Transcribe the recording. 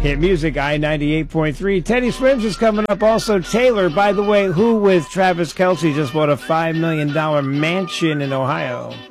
Hit Music, I-98.3. Teddy Swims is coming up. Also, Taylor, by the way, who with Travis Kelce just bought a $5 million mansion in Ohio.